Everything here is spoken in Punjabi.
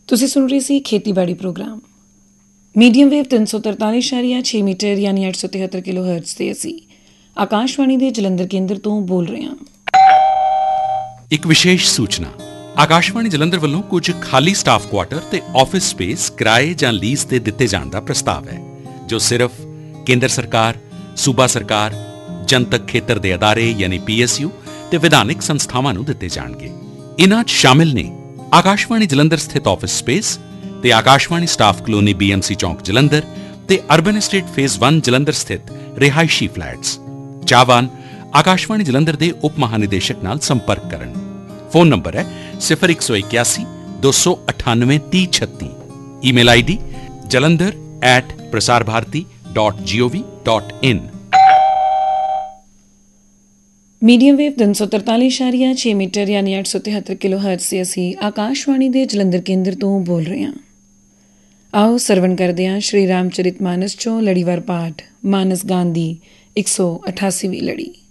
ਤੁਸੀਂ ਸੁਣ ਰਹੇ ਸੀ ਖੇਤੀਬਾੜੀ ਪ੍ਰੋਗਰਾਮ ਮੀਡੀਅਮ ਵੇਵ 343.6 ਮੀਟਰ ਯਾਨੀ 873 ਕਿਲੋ ਹਰਟਜ਼ ਤੇ ਅਸੀਂ ਆਕਾਸ਼ਵਾਣੀ ਦੇ ਜਲੰਧਰ ਕੇਂਦਰ ਤੋਂ ਬੋਲ ਰਹੇ ਹਾਂ। ਇੱਕ ਵਿਸ਼ੇਸ਼ ਸੂਚਨਾ ਆਕਾਸ਼ਵਾਣੀ ਜਲੰਧਰ ਵੱਲੋਂ ਕੁਝ ਖਾਲੀ ਸਟਾਫ ਕੁਆਟਰ ਤੇ ਆਫਿਸ ਸਪੇਸ ਕਿਰਾਏ ਜਾਂ ਲੀਜ਼ ਤੇ ਦਿੱਤੇ ਜਾਣ ਦਾ ਪ੍ਰਸਤਾਵ ਹੈ ਜੋ ਸਿਰਫ ਕੇਂਦਰ ਸਰਕਾਰ, ਸੂਬਾ ਸਰਕਾਰ, ਜਨਤਕ ਖੇਤਰ ਦੇ ਅਦਾਰੇ ਯਾਨੀ PSU ਤੇ ਵਿਧਾਨਿਕ ਸੰਸਥਾਵਾਂ ਨੂੰ ਦਿੱਤੇ ਜਾਣਗੇ। ਇਨ੍ਹਾਂ 'ਚ ਸ਼ਾਮਿਲ ਨੇ ਆਕਾਸ਼ਵਾਣੀ ਜਲੰਧਰ ਸਥਿਤ ਆਫਿਸ ਸਪੇਸ ਤੇ ਆਕਾਸ਼ਵਾਣੀ ਸਟਾਫ ਕਲੋਨੀ BMC ਚੌਂਕ ਜਲੰਧਰ ਤੇ ਅਰਬਨ ਐਸਟੇਟ ਫੇਜ਼ 1 ਜਲੰਧਰ ਸਥਿਤ ਰਿਹਾਇਸ਼ੀ ਫਲੈਟਸ। ਚਾਹਵਾਨ ਆਕਾਸ਼ਵਾਣੀ ਜਲੰਧਰ ਦੇ ਉਪ ਮਹਾਨਿਦੇਸ਼ਕ ਨਾਲ ਸੰਪਰਕ ਕਰਨ। ਫੋਨ ਨੰਬਰ ਹੈ 0181 298 3036। Email ID jalandhar@prasarbharati.gov.in। Medium wave 343.6 metre ਯਾਨੀ 873 ਕਿਲੋ ਹਰਟਜ਼ ਤੇ ਅਸੀਂ ਆਕਾਸ਼ਵਾਣੀ ਦੇ ਜਲੰਧਰ ਕੇਂਦਰ ਤੋਂ ਬੋਲ ਰਹੇ ਹਾਂ। ਆਓ ਸਰਵਣ ਕਰਦੇ ਹਾਂ ਸ਼੍ਰੀ ਰਾਮ ਚਰਿਤ ਮਾਨਸ ਚੋਂ ਲੜੀਵਾਰ ਪਾਠ ਮਾਨਸ ਗਾਨ ਦੀ 188ਵੀਂ ਲੜੀ।